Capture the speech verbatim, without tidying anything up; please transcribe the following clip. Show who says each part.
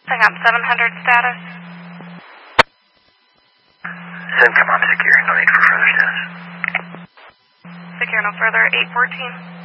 Speaker 1: CENTCOM seven hundred status.
Speaker 2: CENTCOM, I'm secure. No need for further status.
Speaker 1: Secure no further. eight fourteen.